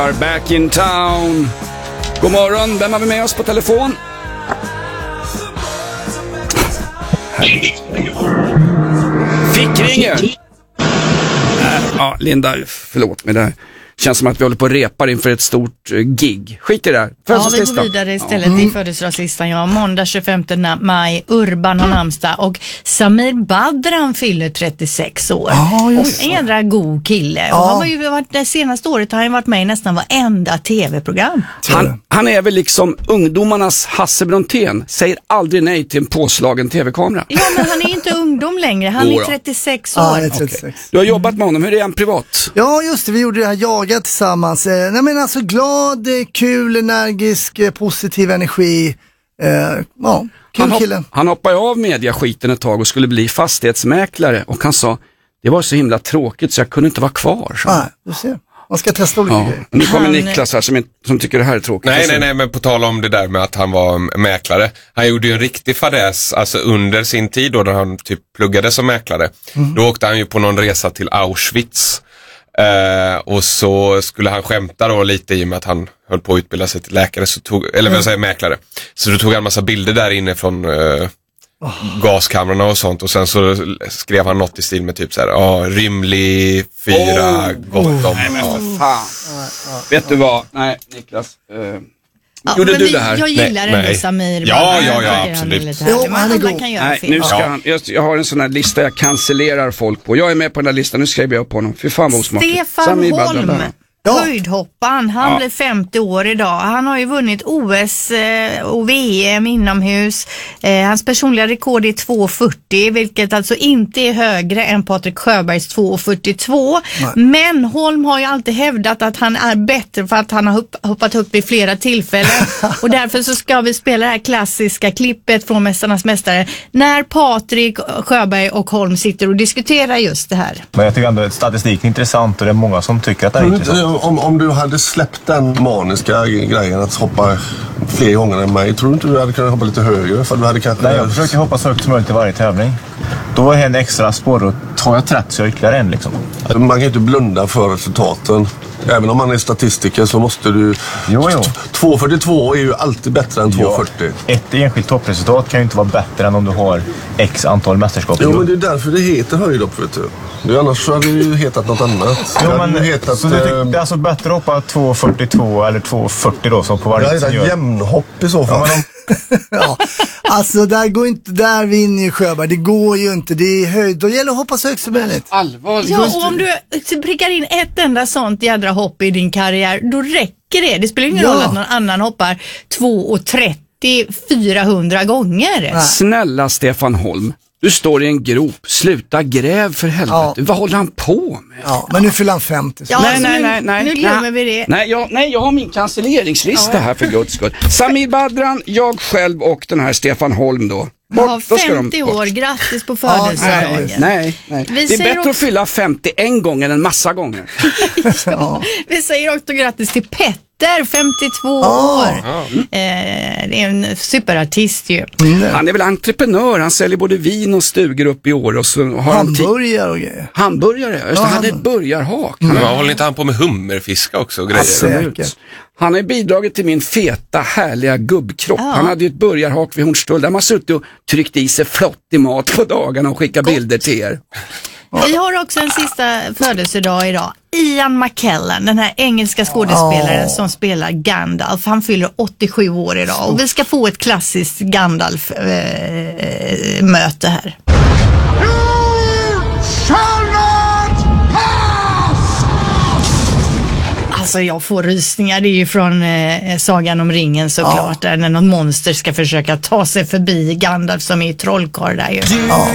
Back in town. God morgon, vem har vi med oss på telefon? Fick ringer. Ja, Linda, förlåt mig där. Känns som att vi håller på att repa inför ett stort gig. Skit i det här. Ja, vi går vidare istället i födelsedagslistan. Ja, måndag 25 maj, Urban har namnsdag och Samir Badran fyller 36 år. Och en jädra god kille. Och han har ju varit, det senaste året har han varit med i nästan varenda tv-program. Han är väl liksom ungdomarnas Hasse Brontén. Säger aldrig nej till en påslagen tv-kamera. Ja, men han är inte ungdom längre. Han är 36 år. Ja, han är 36. Okay. Du har jobbat med honom. Hur är han privat? Ja, just det. Vi gjorde det här jaget tillsammans. Nej, men alltså glad, kul, energisk, positiv energi. Ja, kul killen. Han hoppade av mediaskiten ett tag och skulle bli fastighetsmäklare. Och han sa, det var så himla tråkigt så jag kunde inte vara kvar. Nej, du ser. Man ska testa olika grejer. Nu kommer Niklas här som tycker det här är tråkigt. Nej, men på tal om det där med att han var mäklare. Han gjorde ju en riktig fadäs, alltså under sin tid då han typ pluggade som mäklare. Då åkte han ju på någon resa till Auschwitz. Och så skulle han skämta då lite i och med att han höll på att utbilda sig till läkare, mäklare. Så då tog han massa bilder där inne från gaskamrarna och sånt, och sen så skrev han något i stil med typ så här, rymlig, 4, gott om. Nej, men fan. Vet du vad? Nej, Niklas. Gjorde du det här? Jag gillar ändå Samir. Ja, absolut. Han är god. Kan göra nu ska jag har en sån här lista jag cancellerar folk på. Jag är med på den här listan, nu skriver jag upp honom. Fy fan vad osmakligt. Stefan Holm. Höjdhopparen, han blir 50 år idag. Han har ju vunnit OS och VM inomhus. Hans personliga rekord är 2,40, vilket alltså inte är högre än Patrik Sjöbergs 2,42. Men Holm har ju alltid hävdat att han är bättre för att han har hoppat upp vid flera tillfällen. Och därför så ska vi spela det här klassiska klippet från Mästarnas mästare när Patrik Sjöberg och Holm sitter och diskuterar just det här. Men jag tycker ändå att statistiken är intressant och det är många som tycker att det är intressant. Om du hade släppt den maniska grejen att hoppa fler gånger än mig, tror du inte du hade kunnat hoppa lite högre? För du hade kanske... Nej, jag försöker hoppa så högt som möjligt i varje tävling. Då var det en extra spår och tar jag 30 så ytterligare en liksom. Man kan ju inte blunda för resultaten. Även om man är statistiker så måste du... Jo. 2,42 är ju alltid bättre än 2,40. Ett enskilt toppresultat kan ju inte vara bättre än om du har x antal mästerskap. Jo, men det är därför det heter höjdhopp, vet du. Annars hade det ju hetat något annat. Jo, men så det är alltså bättre att hoppa 2,42 eller 2,40 då som på varje sätt. Det är jämnhopp i så fall. Ja, alltså där vinner ju Sjöberg. Det går ju inte, det är höjd. Då gäller att hoppa så högt som möjligt. Allvarligt. Ja, och om du prickar in ett enda sånt jädra hopp i din karriär, då räcker det. Det spelar ingen roll att någon annan hoppar 2,30 400 gånger. Snälla Stefan Holm, du står i en grop. Sluta gräv för helvete. Vad håller han på med? Ja, men nu fyller han 50. Ja, nej. Nu glömmer vi det. Nej, jag har min cancelleringslista här för Guds skull. Samir Badran, jag själv och den här Stefan Holm då. Ja, 50 år, grattis på födelsedagen. Nej. Det är bättre att fylla 50 en gång än en massa gånger. Vi säger också grattis till Petter, 52 år. Det är en superartist ju. Han är väl entreprenör, han säljer både vin och stugor upp i år. Och så har hamburgare och grejer. Hamburgare, just han hade ett burgarhak. Håller inte han på med hummerfiska också och grejer? Absolut. Han har bidragit till min feta, härliga gubbkropp. Han hade ju ett burgarhak vid Hornstull där man suttit och tryckt i sig flottig mat på dagarna och skickat bilder till er. Vi har också en sista födelsedag idag. Ian McKellen, den här engelska skådespelaren som spelar Gandalf. Han fyller 87 år idag och vi ska få ett klassiskt Gandalf-möte här. Alltså jag får rysningar, det är ju från Sagan om ringen såklart, där när någon monster ska försöka ta sig förbi Gandalf som är trollkarl där ju.